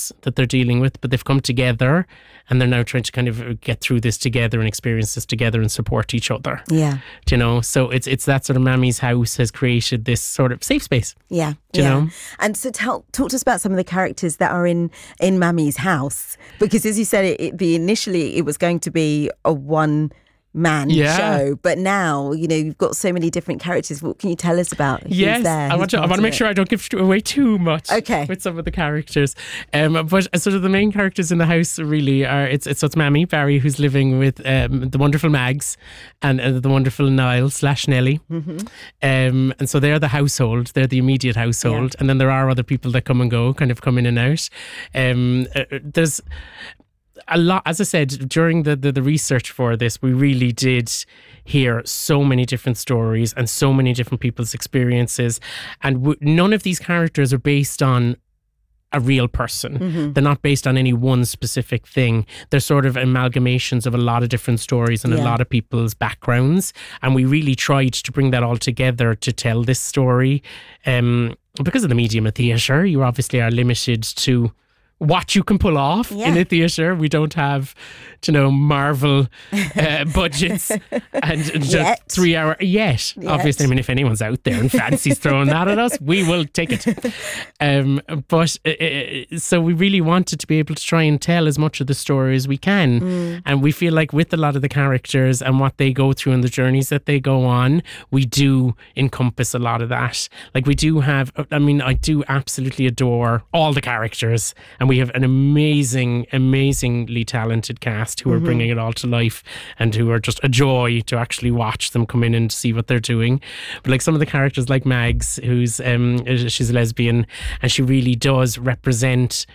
loss that they're dealing with, but they've come together and they're now trying to kind of get through this together and experience this together and support each other. Yeah. Do you know? So it's that sort of Mammy's house has created this sort of safe space. Yeah. Do you know? And so talk to us about some of the characters that are in Mammy's house, because as you said, initially it was going to be a one-man show, but now you've got so many different characters. What can you tell us about who's there? I want to make sure I don't give away too much with some of the characters. But sort of the main characters in the house really are it's Mammy Barry, who's living with the wonderful Mags and the wonderful Niall / Nellie. And so they're the household, they're the immediate household, and then there are other people that come and go, kind of come in and out. There's a lot, as I said, during the research for this, we really did hear so many different stories and so many different people's experiences. And none of these characters are based on a real person. They're not based on any one specific thing. They're sort of amalgamations of a lot of different stories and a lot of people's backgrounds. And we really tried to bring that all together to tell this story. Because of the medium of theatre, you obviously are limited to what you can pull off in a theatre. We don't have, Marvel budgets and just 3 hour yet. Obviously, I mean, if anyone's out there and fancies throwing that at us, we will take it. But so we really wanted to be able to try and tell as much of the story as we can. And we feel like with a lot of the characters and what they go through and the journeys that they go on, we do encompass a lot of that. Like we do have, I do absolutely adore all the characters, and we have an amazingly talented cast who are bringing it all to life and who are just a joy to actually watch them come in and see what they're doing. But like some of the characters like Mags, who's she's a lesbian, and she really does represent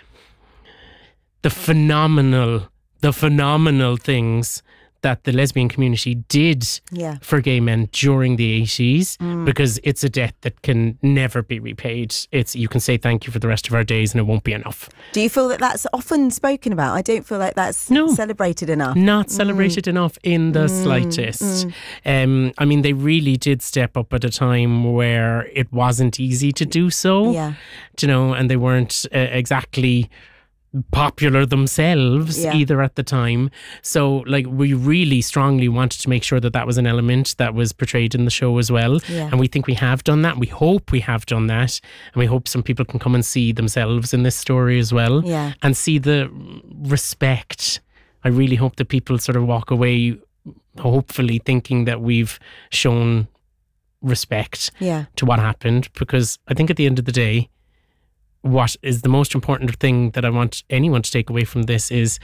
the phenomenal things that the lesbian community did for gay men during the 80s, because it's a debt that can never be repaid. You can say thank you for the rest of our days and it won't be enough. Do you feel that that's often spoken about? I don't feel like that's celebrated enough. Not celebrated enough in the slightest. They really did step up at a time where it wasn't easy to do so. And they weren't exactly popular themselves either at the time. So like we really strongly wanted to make sure that was an element that was portrayed in the show as well. And we think we have done that. We hope we have done that. And we hope some people can come and see themselves in this story as well. And see the respect. I really hope that people sort of walk away hopefully thinking that we've shown respect to what happened, because I think at the end of the day, what is the most important thing that I want anyone to take away from this is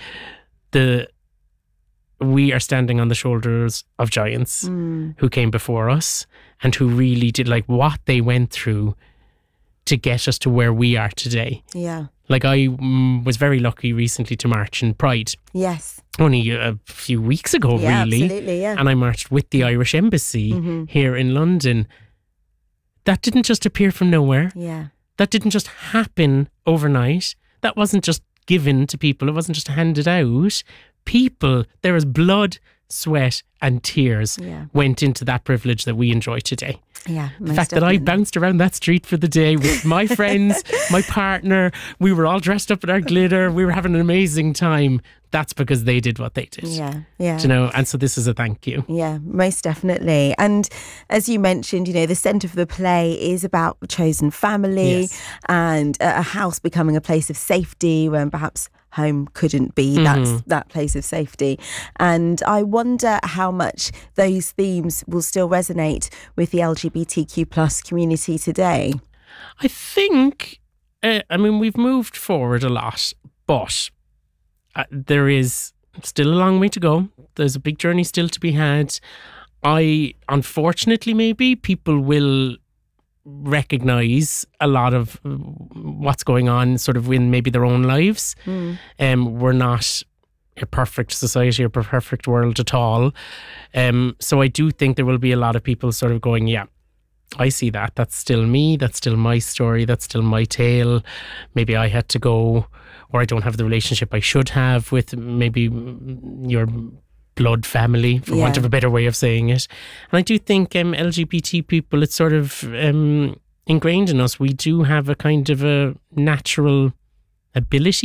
we are standing on the shoulders of giants who came before us and who really did like what they went through to get us to where we are today. Like I was very lucky recently to march in Pride. Only a few weeks ago, really. Absolutely, and I marched with the Irish Embassy here in London. That didn't just appear from nowhere. That didn't just happen overnight. That wasn't just given to people. It wasn't just handed out. People, there was blood, sweat and tears went into that privilege that we enjoy today. The fact that I bounced around that street for the day with my friends, my partner, we were all dressed up in our glitter, we were having an amazing time. That's because they did what they did. And so this is a thank you. Most definitely. And as you mentioned, the centre of the play is about chosen family and a house becoming a place of safety when perhaps home couldn't be that place of safety. And I wonder how much those themes will still resonate with the LGBTQ plus community today. I think, we've moved forward a lot, but there is still a long way to go. There's a big journey still to be had. Unfortunately, maybe people will recognise a lot of what's going on sort of in maybe their own lives. We're not a perfect society or a perfect world at all. So I do think there will be a lot of people sort of going, I see that. That's still me. That's still my story. That's still my tale. Maybe I had to go, or I don't have the relationship I should have with maybe your blood family, for want of a better way of saying it. And I do think LGBT people, it's sort of ingrained in us. We do have a kind of a natural ability